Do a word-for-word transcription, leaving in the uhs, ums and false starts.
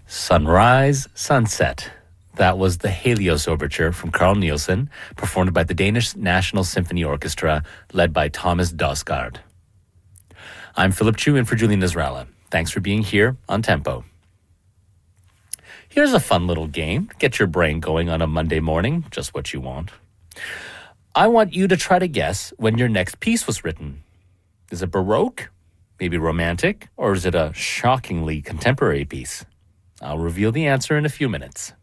Sunrise, Sunset. That was the Helios Overture from Carl Nielsen, performed by the Danish National Symphony Orchestra, led by Thomas Dausgaard. I'm Philip Chu in for Julian Israela. Thanks for being here on Tempo. Here's a fun little game. Get your brain going on a Monday morning, just what you want. I want you to try to guess when your next piece was written. Is it Baroque, maybe romantic, or is it a shockingly contemporary piece? I'll reveal the answer in a few minutes.